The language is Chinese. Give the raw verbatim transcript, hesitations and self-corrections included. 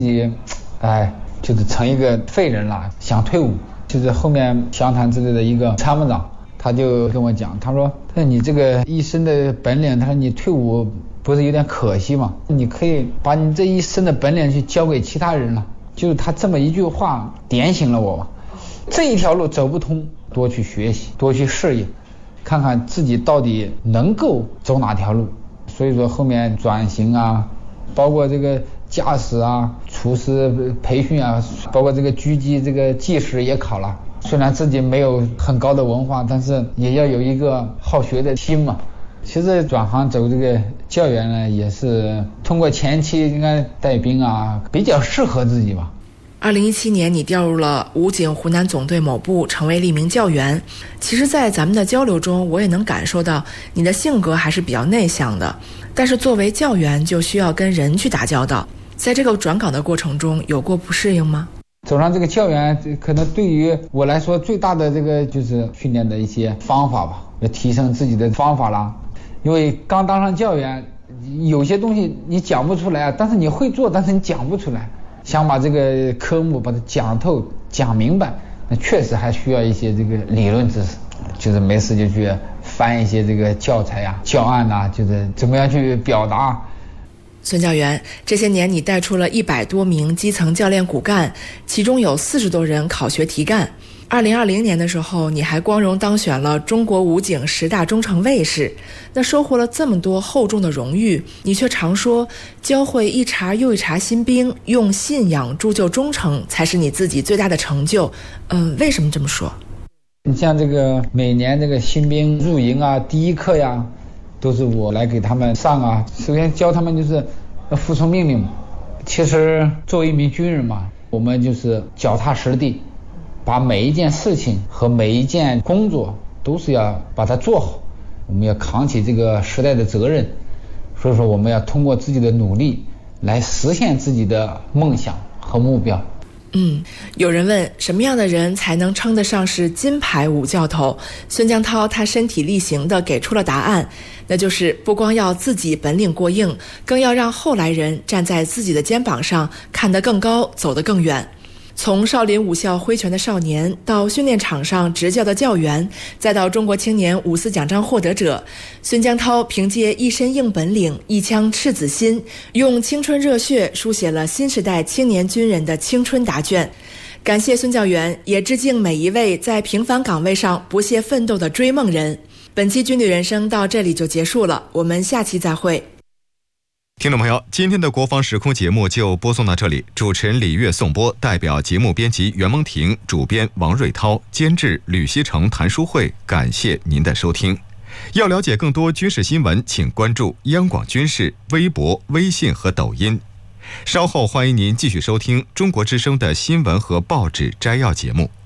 己哎就是成一个废人了，想退伍。就是后面湘潭支队的一个参谋长，他就跟我讲，他说那你这个一身的本领，他说你退伍不是有点可惜吗？你可以把你这一身的本领去交给其他人了。就是他这么一句话点醒了我吧，这一条路走不通，多去学习，多去适应，看看自己到底能够走哪条路。所以说后面转型啊，包括这个驾驶啊、厨师培训啊，包括这个狙击这个技师也考了。虽然自己没有很高的文化，但是也要有一个好学的心嘛。其实转行走这个教员呢，也是通过前期应该带兵啊，比较适合自己吧。 二零一七年你调入了武警湖南总队某部，成为了一名教员。其实在咱们的交流中，我也能感受到你的性格还是比较内向的，但是作为教员就需要跟人去打交道，在这个转岗的过程中有过不适应吗？ 走上这个教员，可能对于我来说最大的这个就是训练的一些方法吧，要提升自己的方法啦。因为刚当上教员，有些东西你讲不出来，但是你会做，但是你讲不出来。想把这个科目把它讲透讲明白，那确实还需要一些这个理论知识，就是没事就去翻一些这个教材啊、教案啊，就是怎么样去表达。 孙教员，这些年你带出了一百多名基层教练骨干，其中有四十多人考学提干。二零二零年的时候，你还光荣当选了中国武警十大忠诚卫士。那收获了这么多厚重的荣誉，你却常说教会一茬又一茬新兵，用信仰铸就忠诚，才是你自己最大的成就。嗯，为什么这么说？ 你像这个每年这个新兵入营啊，第一课呀，都是我来给他们上啊。首先教他们就是要服从命令。其实作为一名军人嘛，我们就是脚踏实地，把每一件事情和每一件工作都是要把它做好，我们要扛起这个时代的责任。所以说我们要通过自己的努力来实现自己的梦想和目标。 嗯，有人问什么样的人才能称得上是金牌武教头？孙江涛他身体力行地给出了答案，那就是不光要自己本领过硬，更要让后来人站在自己的肩膀上，看得更高，走得更远。从少林武校挥拳的少年，到训练场上执教的教员，再到中国青年五四奖章获得者，孙江涛凭借一身硬本领，一腔赤子心，用青春热血书写了新时代青年军人的青春答卷。感谢孙教员，也致敬每一位在平凡岗位上不懈奋斗的追梦人。本期军旅人生到这里就结束了，我们下期再会。 听众朋友，今天的国防时空节目就播送到这里，主持人李月颂播，代表节目编辑袁蒙婷，主编王瑞涛，监制吕希成、谭书慧，感谢您的收听。要了解更多军事新闻，请关注央广军事微博、微信和抖音。稍后欢迎您继续收听中国之声的新闻和报纸摘要节目。